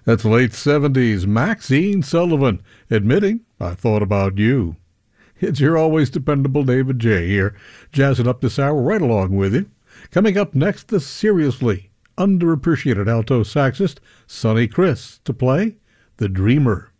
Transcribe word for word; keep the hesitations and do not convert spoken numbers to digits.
That's late seventies Maxine Sullivan admitting, "I thought about you." It's your always dependable David J. here, jazzing up this hour right along with you. Coming up next, the seriously underappreciated alto saxist Sonny Criss to play The Dreamer.